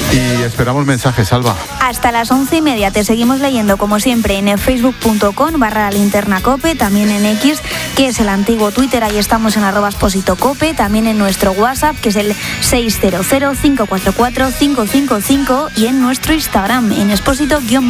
Y esperamos mensajes, Alba. Hasta las 11:30 te seguimos leyendo, como siempre, en facebook.com/linternacope, también en X, que es el antiguo Twitter, ahí estamos en @expositocope, también en nuestro WhatsApp, que es el 600-544-555, y en nuestro Instagram, en exposito-